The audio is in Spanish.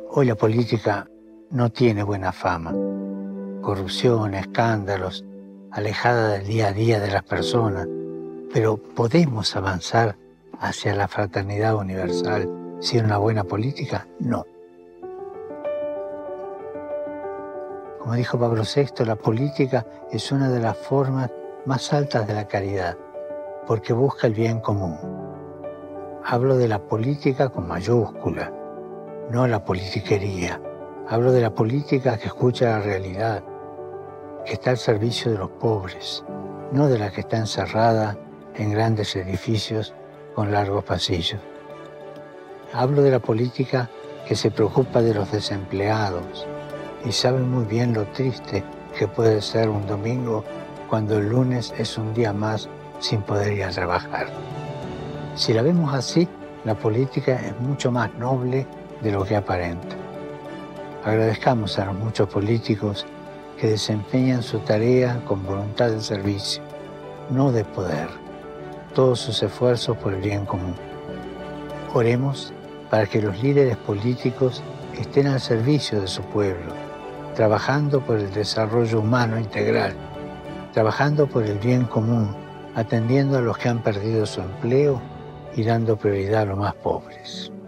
Hoy la política no tiene buena fama. Corrupción, escándalos, alejada del día a día de las personas. Pero ¿podemos avanzar hacia la fraternidad universal sin una buena política? No. Como dijo Pablo VI, la política es una de las formas más altas de la caridad, porque busca el bien común. Hablo de la política con mayúscula, no la politiquería. Hablo de la política que escucha la realidad, que está al servicio de los pobres, no de la que está encerrada en grandes edificios con largos pasillos. Hablo de la política que se preocupa de los desempleados y sabe muy bien lo triste que puede ser un domingo cuando el lunes es un día más sin poder ir a trabajar. Si la vemos así, la política es mucho más noble de lo que aparenta. Agradezcamos a los muchos políticos que desempeñan su tarea con voluntad de servicio, no de poder, todos sus esfuerzos por el bien común. Oremos para que los líderes políticos estén al servicio de su pueblo, trabajando por el desarrollo humano integral, trabajando por el bien común, atendiendo a los que han perdido su empleo y dando prioridad a los más pobres.